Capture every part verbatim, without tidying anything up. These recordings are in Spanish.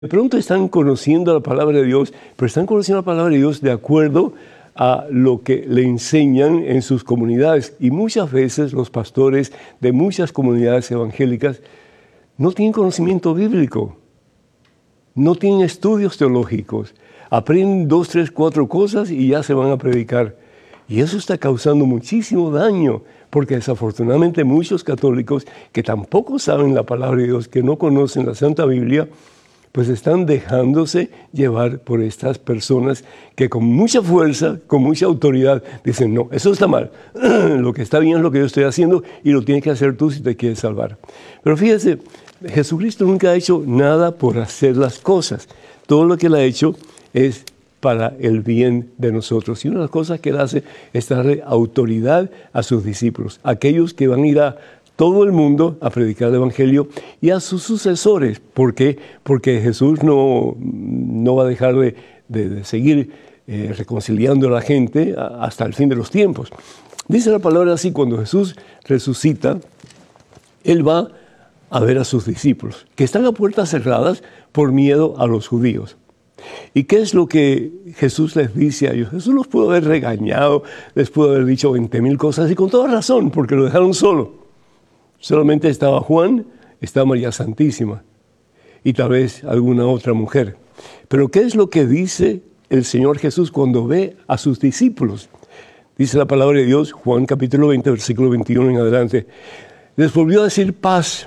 De pronto están conociendo la palabra de Dios, pero están conociendo la palabra de Dios de acuerdo a lo que le enseñan en sus comunidades. Y muchas veces los pastores de muchas comunidades evangélicas no tienen conocimiento bíblico, no tienen estudios teológicos, aprenden dos, tres, cuatro cosas y ya se van a predicar. Y eso está causando muchísimo daño, porque desafortunadamente muchos católicos que tampoco saben la palabra de Dios, que no conocen la Santa Biblia, pues están dejándose llevar por estas personas que con mucha fuerza, con mucha autoridad, dicen, no, eso está mal, lo que está bien es lo que yo estoy haciendo y lo tienes que hacer tú si te quieres salvar. Pero fíjese, Jesucristo nunca ha hecho nada por hacer las cosas. Todo lo que Él ha hecho es para el bien de nosotros. Y una de las cosas que Él hace es darle autoridad a sus discípulos, aquellos que van a ir a todo el mundo a predicar el Evangelio, y a sus sucesores. ¿Por qué? Porque Jesús no, no va a dejar de, de, de seguir eh, reconciliando a la gente a, hasta el fin de los tiempos. Dice la palabra así: cuando Jesús resucita, Él va a ver a sus discípulos, que están a puertas cerradas por miedo a los judíos. ¿Y qué es lo que Jesús les dice a ellos? Jesús los pudo haber regañado, les pudo haber dicho veinte mil cosas, y con toda razón, porque lo dejaron solo. Solamente estaba Juan, estaba María Santísima y tal vez alguna otra mujer. Pero ¿qué es lo que dice el Señor Jesús cuando ve a sus discípulos? Dice la palabra de Dios, Juan capítulo veinte, versículo veintiuno en adelante. Les volvió a decir paz.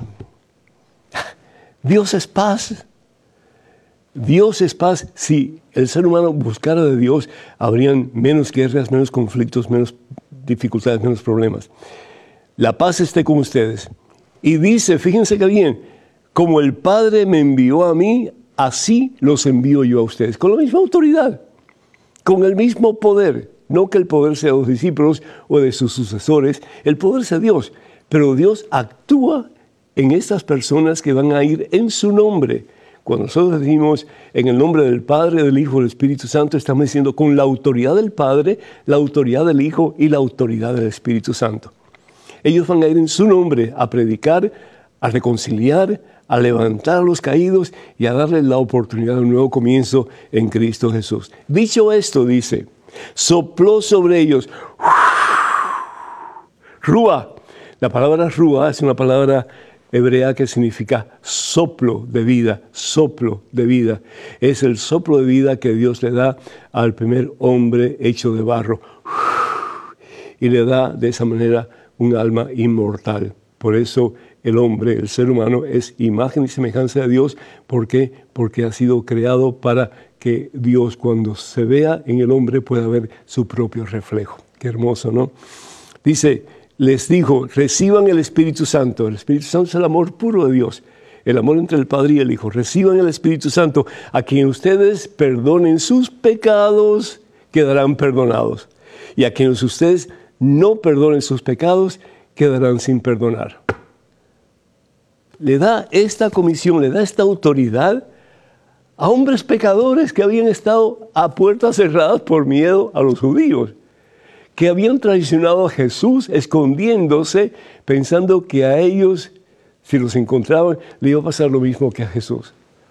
Dios es paz. Dios es paz. Si el ser humano buscara de Dios, habrían menos guerras, menos conflictos, menos dificultades, menos problemas. La paz esté con ustedes. Y dice, fíjense que bien, como el Padre me envió a mí, así los envío yo a ustedes. Con la misma autoridad, con el mismo poder. No que el poder sea de los discípulos o de sus sucesores, el poder sea Dios. Pero Dios actúa en estas personas que van a ir en su nombre. Cuando nosotros decimos en el nombre del Padre, del Hijo y del Espíritu Santo, estamos diciendo con la autoridad del Padre, la autoridad del Hijo y la autoridad del Espíritu Santo. Ellos van a ir en su nombre a predicar, a reconciliar, a levantar a los caídos y a darles la oportunidad de un nuevo comienzo en Cristo Jesús. Dicho esto, dice, sopló sobre ellos, Rúa. La palabra Rúa es una palabra hebrea que significa soplo de vida, soplo de vida. Es el soplo de vida que Dios le da al primer hombre hecho de barro. Y le da de esa manera un alma inmortal. Por eso el hombre, el ser humano, es imagen y semejanza de Dios. ¿Por qué? Porque ha sido creado para que Dios, cuando se vea en el hombre, pueda ver su propio reflejo. Qué hermoso, ¿no? Dice, les dijo, reciban el Espíritu Santo. El Espíritu Santo es el amor puro de Dios, el amor entre el Padre y el Hijo. Reciban el Espíritu Santo. A quien ustedes perdonen sus pecados, quedarán perdonados. Y a quienes ustedes no perdonen sus pecados, quedarán sin perdonar. Le da esta comisión, le da esta autoridad a hombres pecadores que habían estado a puertas cerradas por miedo a los judíos, que habían traicionado a Jesús escondiéndose, pensando que a ellos, si los encontraban, le iba a pasar lo mismo que a Jesús.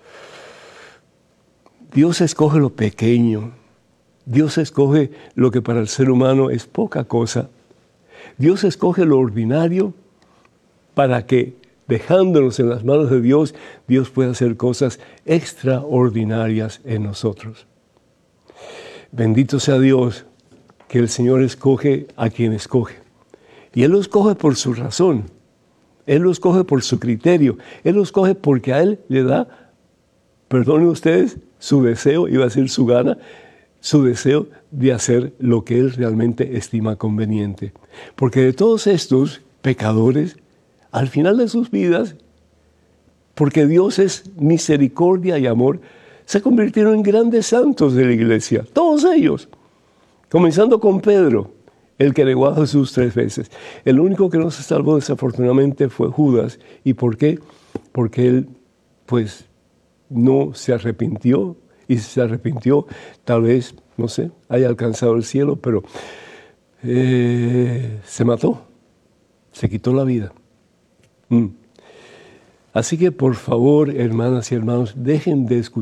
Dios escoge lo pequeño. Dios escoge lo que para el ser humano es poca cosa. Dios escoge lo ordinario para que, dejándonos en las manos de Dios, Dios pueda hacer cosas extraordinarias en nosotros. Bendito sea Dios, que el Señor escoge a quien escoge. Y Él lo escoge por su razón. Él lo escoge por su criterio. Él lo escoge porque a Él le da, perdonen ustedes, su deseo, iba a decir su gana, su deseo de hacer lo que Él realmente estima conveniente. Porque de todos estos pecadores, al final de sus vidas, porque Dios es misericordia y amor, se convirtieron en grandes santos de la iglesia, todos ellos. Comenzando con Pedro, el que negó a Jesús tres veces. El único que no se salvó desafortunadamente fue Judas. ¿Y por qué? Porque él, pues, no se arrepintió. Y si se arrepintió, tal vez, no sé, haya alcanzado el cielo, pero eh, se mató, se quitó la vida. Mm. Así que por favor, hermanas y hermanos, dejen de escuchar